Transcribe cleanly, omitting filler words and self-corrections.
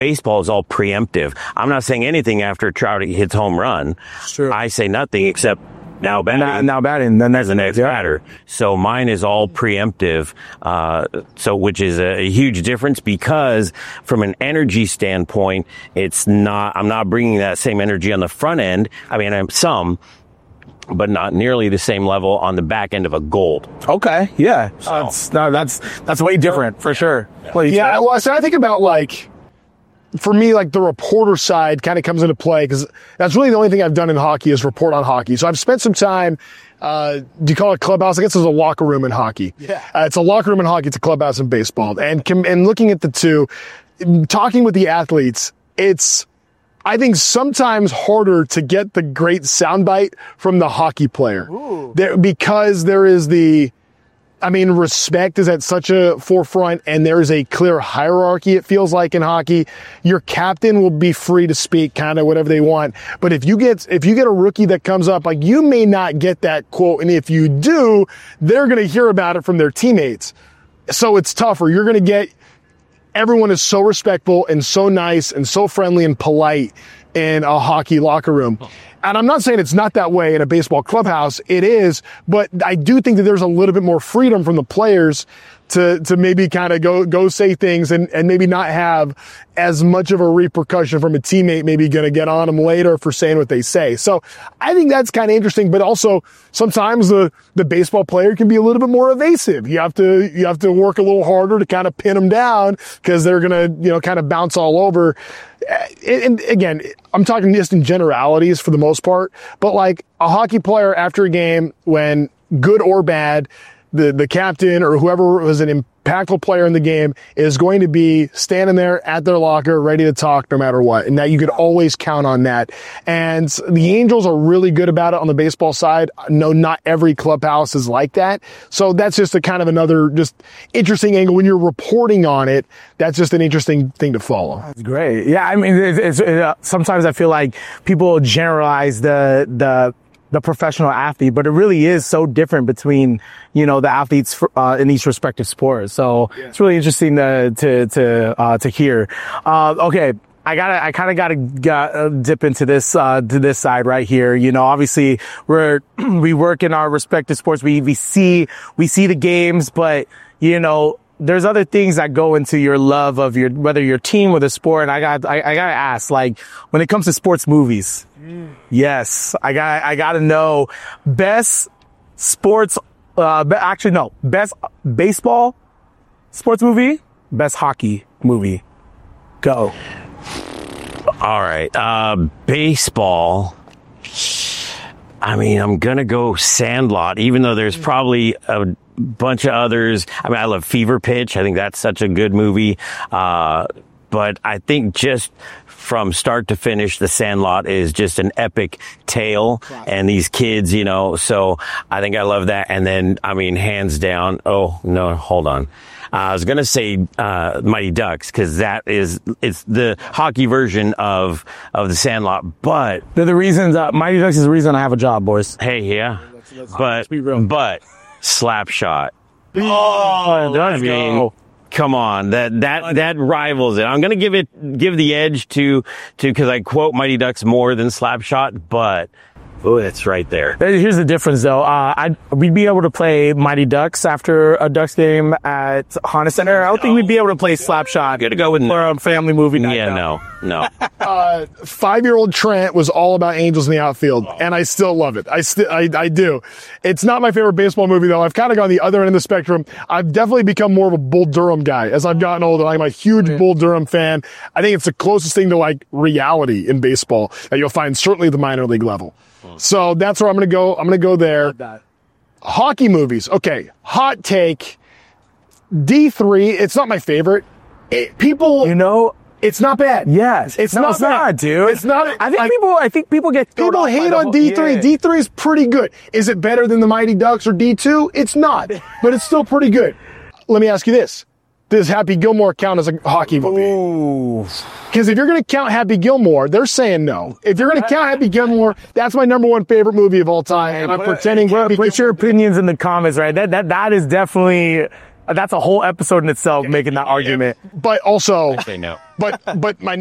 Baseball is all preemptive. I'm not saying anything after Trout hits home run. Sure. I say nothing except now batting. Now batting. Then there's the next batter. So mine is all preemptive. Which is a huge difference because from an energy standpoint, I'm not bringing that same energy on the front end. I mean, I'm some, but not nearly the same level on the back end of a Gold. Okay. Yeah. That's way different for sure. Yeah. Well, so I think about for me, the reporter side kind of comes into play because that's really the only thing I've done in hockey is report on hockey. So I've spent some time, do you call it clubhouse? I guess there's a locker room in hockey. Yeah. It's a locker room in hockey. It's a clubhouse in baseball. And looking at the two, talking with the athletes, it's, I think, sometimes harder to get the great soundbite from the hockey player. Because there is respect is at such a forefront and there is a clear hierarchy, it feels like, in hockey. Your captain will be free to speak kind of whatever they want. But if you get a rookie that comes up, you may not get that quote. And if you do, they're going to hear about it from their teammates. So it's tougher. You're going to get, everyone is so respectful and so nice and so friendly and polite in a hockey locker room. And I'm not saying it's not that way in a baseball clubhouse. It is, but I do think that there's a little bit more freedom from the players to maybe kind of go say things and maybe not have as much of a repercussion from a teammate maybe going to get on them later for saying what they say. So I think that's kind of interesting, but also sometimes the baseball player can be a little bit more evasive. You have to work a little harder to kind of pin them down because they're going to, kind of bounce all over. And again, I'm talking just in generalities for the most part, but a hockey player after a game, when good or bad, the captain or whoever was an impactful player in the game is going to be standing there at their locker ready to talk no matter what. And that you could always count on that. And the Angels are really good about it on the baseball side. No, not every clubhouse is like that. So that's just a kind of another just interesting angle when you're reporting on it. That's just an interesting thing to follow. That's great. Yeah. I mean, sometimes I feel like people generalize the professional athlete, but it really is so different between, the athletes in each respective sport. So It's really interesting to hear. Okay. I kind of gotta dip into this, to this side right here. Obviously we work in our respective sports. We see the games, but, there's other things that go into your love of whether your team or the sport. And I gotta ask, when it comes to sports movies, yes, I gotta know best sports, best baseball sports movie, best hockey movie. Go. All right. Baseball. I mean, I'm going to go Sandlot, even though there's probably a bunch of others. I mean, I love Fever Pitch. I think that's such a good movie. But I think just from start to finish, The Sandlot is just an epic tale. Wow. And these kids, so I think I love that. And then, hands down. Oh, no, hold on. I was going to say, Mighty Ducks, cause it's the hockey version of The Sandlot, but they're the reasons, Mighty Ducks is the reason I have a job, boys. Hey, yeah. But Slapshot. Oh, come on. That rivals it. I'm going to give the edge to, cause I quote Mighty Ducks more than Slapshot, but it's right there. Here's the difference, though. We'd be able to play Mighty Ducks after a Ducks game at Honda Center. I don't think we'd be able to play Slapshot. Gotta go with for a family movie night. Yeah, no. 5-year-old Trent was all about Angels in the outfield, and I still love it. I do. It's not my favorite baseball movie, though. I've kind of gone the other end of the spectrum. I've definitely become more of a Bull Durham guy as I've gotten older. I'm a huge Bull Durham fan. I think it's the closest thing to reality in baseball that you'll find certainly at the minor league level. So that's where I'm going to go. I'm going to go there. Hockey movies. Okay. Hot take. D3. It's not my favorite. It's not bad. Yes. It's not bad, dude. It's not. I think people get people hate on D3. Yeah. D3 is pretty good. Is it better than the Mighty Ducks or D2? It's not, but it's still pretty good. Let me ask you this. Does Happy Gilmore count as a hockey movie? Because if you're going to count Happy Gilmore, they're saying no. If you're going to count Happy Gilmore, that's my number one favorite movie of all time. And I'm pretending. Put your opinions in the comments, right? That is definitely that's a whole episode in itself making that argument. But also, Say no. but my